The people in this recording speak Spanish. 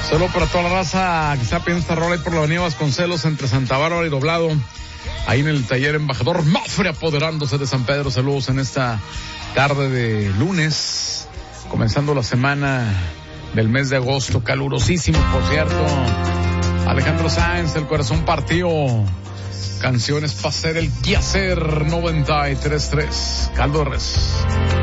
Solo para toda la raza que está pidiendo esta rola ahí por la avenida Vasconcelos entre Santa Bárbara y Doblado. Ahí en el taller Embajador Mafre apoderándose de San Pedro. Saludos en esta tarde de lunes, comenzando la semana del mes de agosto, calurosísimo por cierto. Alejandro Sanz, El Corazón Partió. Canciones para hacer el quehacer 93.3. Caldo de res.